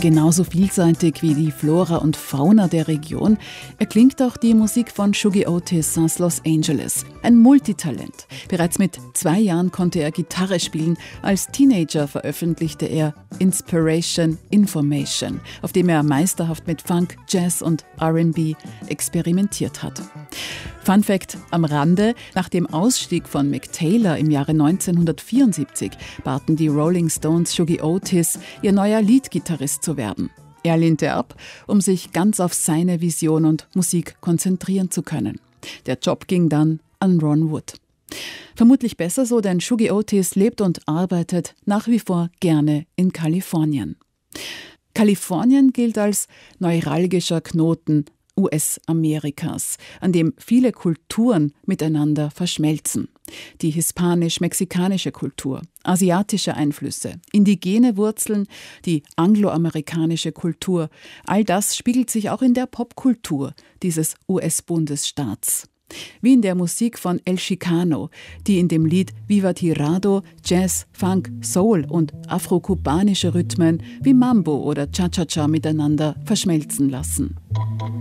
Genauso vielseitig wie die Flora und Fauna der Region erklingt auch die Musik von Shuggie Otis aus Los Angeles. Ein Multitalent. Bereits mit 2 Jahren konnte er Gitarre spielen. Als Teenager veröffentlichte er Inspiration Information, auf dem er meisterhaft mit Funk, Jazz und R&B experimentiert hat. Fun Fact am Rande: Nach dem Ausstieg von Mick Taylor im Jahre 1974 baten die Rolling Stones Shuggie Otis, ihr neuer Leadgitarrist zu werden. Er lehnte ab, um sich ganz auf seine Vision und Musik konzentrieren zu können. Der Job ging dann an Ron Wood. Vermutlich besser so, denn Shuggie Otis lebt und arbeitet nach wie vor gerne in Kalifornien. Kalifornien gilt als neuralgischer Knoten US-Amerikas, an dem viele Kulturen miteinander verschmelzen. Die hispanisch-mexikanische Kultur, asiatische Einflüsse, indigene Wurzeln, die angloamerikanische Kultur, all das spiegelt sich auch in der Popkultur dieses US-Bundesstaats. Wie in der Musik von El Chicano, die in dem Lied Viva Tirado Jazz, Funk, Soul und afrokubanische Rhythmen wie Mambo oder Cha-Cha-Cha miteinander verschmelzen lassen.